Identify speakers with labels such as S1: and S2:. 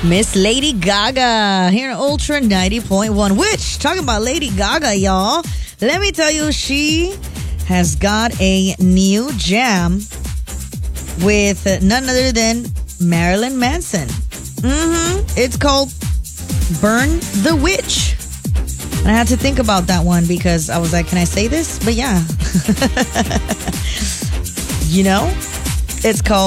S1: Miss Lady Gaga here in Ultra 90.1. Which, talking about Lady Gaga, y'all, let me tell you, she has got a new jam with none other than Marilyn Manson. It's called Burn the Witch. And I had to think about that one because I was like, can I say this? But yeah. You know, it's called